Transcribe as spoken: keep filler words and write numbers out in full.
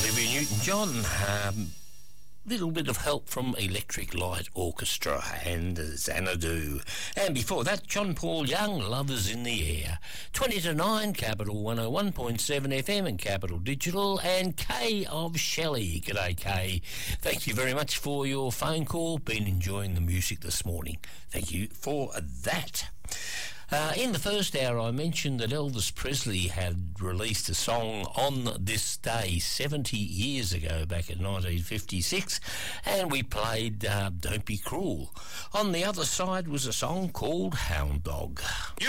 Olivia Newton-John. Um, little bit of help from Electric Light Orchestra and Xanadu. And before that, John Paul Young, Lovers in the Air. twenty to nine, Capital one oh one point seven F M and Capital Digital, and Kay of Shelley. G'day, Kay. Thank you very much for your phone call. Been enjoying the music this morning. Thank you for that. Uh, in the first hour, I mentioned that Elvis Presley had released a song on this day seventy years ago, back in nineteen fifty-six, and we played uh, Don't Be Cruel. On the other side was a song called Hound Dog.